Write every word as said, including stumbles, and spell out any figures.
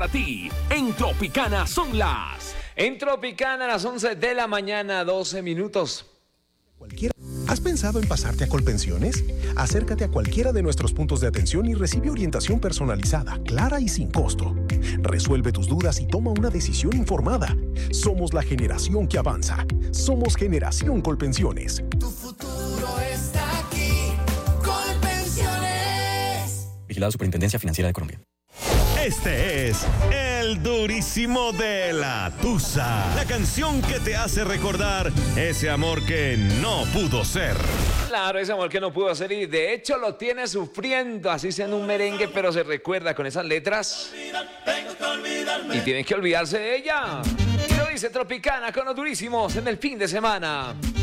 A ti, en Tropicana son las... En Tropicana a las once de la mañana, doce minutos. Cualquiera. ¿Has pensado en pasarte a Colpensiones? Acércate a cualquiera de nuestros puntos de atención y recibe orientación personalizada, clara y sin costo. Resuelve tus dudas y toma una decisión informada. Somos la generación que avanza. Somos Generación Colpensiones. Tu futuro está aquí. Colpensiones. Vigilado Superintendencia Financiera de Colombia. Este es el durísimo de la Tusa. La canción que te hace recordar ese amor que no pudo ser. Claro, ese amor que no pudo ser y de hecho lo tiene sufriendo, así sea en un merengue, pero se recuerda con esas letras. Y tienen que olvidarse de ella. Y lo dice Tropicana con los durísimos en el fin de semana.